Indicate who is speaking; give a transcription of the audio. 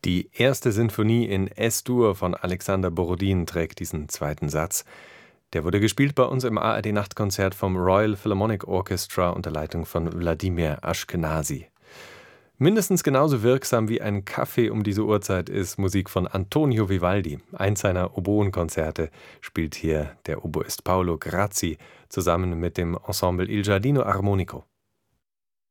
Speaker 1: Die erste Sinfonie in S-Dur von Alexander Borodin trägt diesen zweiten Satz. Der wurde gespielt bei uns im ARD-Nachtkonzert vom Royal Philharmonic Orchestra unter Leitung von Wladimir Ashkenazy. Mindestens genauso wirksam wie ein Kaffee um diese Uhrzeit ist Musik von Antonio Vivaldi. Eins seiner Oboenkonzerte spielt hier der Oboist Paolo Grazzi zusammen mit dem Ensemble Il Giardino Armonico.